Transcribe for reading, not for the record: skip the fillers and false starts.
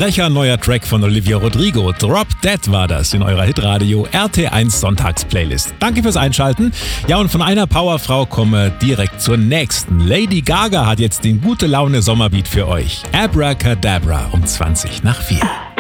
frecher neuer Track von Olivia Rodrigo. Drop Dead war das in eurer Hitradio RT1 Sonntags-Playlist. Danke fürs Einschalten. Ja, und von einer Powerfrau kommen wir direkt zur nächsten. Lady Gaga hat jetzt den Gute-Laune-Sommerbeat für euch. Abracadabra um 20 nach 4.